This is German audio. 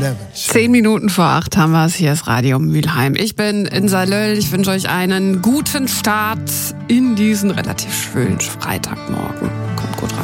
10 Minuten vor 8 haben wir es. Hier ist Radio Mülheim. Ich bin in Salöll. Ich wünsche euch einen guten Start in diesen relativ schönen Freitagmorgen. Kommt gut rein.